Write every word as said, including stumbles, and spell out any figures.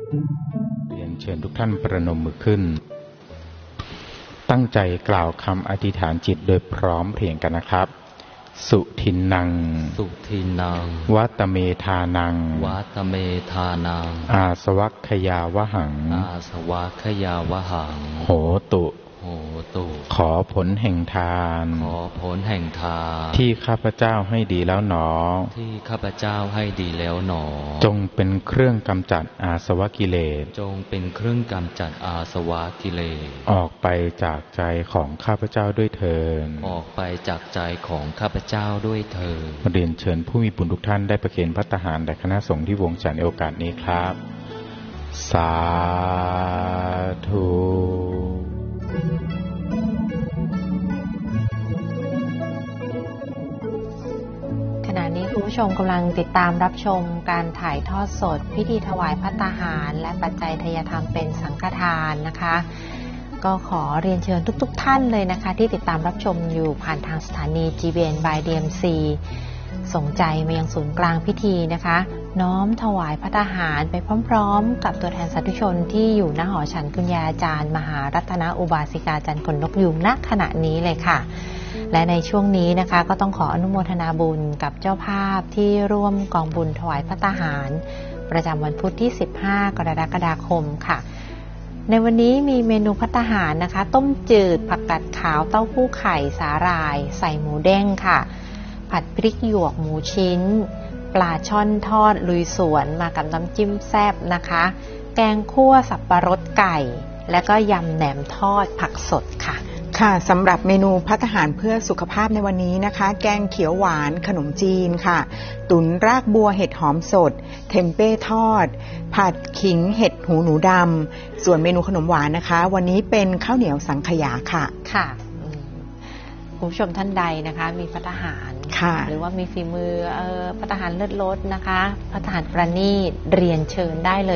เรียนเชิญทุกท่านประนมมือขึ้นตั้งใจกล่าวคำอธิษฐานจิตโดยพร้อมเพรียงกันนะครับสุทินนังสุทินนังวัตเมธานังวัตเมธานังอาสวัคคยาวหังอาสวัคคยาวหังโหตุโหตุขอผลแห่งทานขอผลแห่งทานที่ข้าพเจ้าให้ดีแล้วหนอที่ข้าพเจ้าให้ดีแล้วหนอจงเป็นเครื่องกำจัดอาสวะกิเลสจงเป็นเครื่องกำจัดอาสวะกิเลสออกไปจากใจของข้าพเจ้าด้วยเถิดออกไปจากใจของข้าพเจ้าด้วยเถิดเรียนเชิญผู้มีบุญทุกท่านได้ประเคนภัตตาหารแด่คณะสงฆ์ที่วงจันทร์ในโอกาสนี้ครับสาธุขณะนี้คุณผู้ชมกำลังติดตามรับชมการถ่ายทอดสดพิธีถวายภัตตาหารและปัจจัยทายธรรมเป็นสังฆทานนะคะก็ขอเรียนเชิญทุกๆท่านเลยนะคะที่ติดตามรับชมอยู่ผ่านทางสถานี จี บี เอ็น by ดี เอ็ม ซี ส่งใจมายังศูนย์กลางพิธีนะคะน้อมถวายภัตตาหารไปพร้อมๆกับตัวแทนสาธุชนที่อยู่ณหอฉันคุณยายอาจารย์มหารัตนอุบาสิกาจันทร์ขนนกยูงณขณะนี้เลยค่ะและในช่วงนี้นะคะก็ต้องขออนุโมทนาบุญกับเจ้าภาพที่ร่วมกองบุญถวายภัตตาหารประจำวันพุธที่สิบห้ากรกฎาคมค่ะในวันนี้มีเมนูภัตตาหารนะคะต้มจืดผักกาดขาวเต้าหู้ไข่สาหร่ายใส่หมูเด้งค่ะผัดพริกหยวกหมูชิ้นปลาช่อนทอดลุยสวนมากับน้ำจิ้มแซ่บนะคะแกงคั่วสับปะรดไก่และก็ยำแหนมทอดผักสดค่ะค่ะสำหรับเมนูภัตตาหารเพื่อสุขภาพในวันนี้นะคะแกงเขียวหวานขนมจีนค่ะตุ๋นรากบัวเห็ดหอมสดเทมเป้ทอดผัดขิงเห็ดหูหนูดำส่วนเมนูขนมหวานนะคะวันนี้เป็นข้าวเหนียวสังขยาค่ะค่ะคุณผู้ชมท่านใดนะคะมีภัตตาหารหรือว่ามีฝีมือเอ่อภัตตาหารเลิศรสนะคะภัตตาหารประณีตเรียนเชิญได้เลย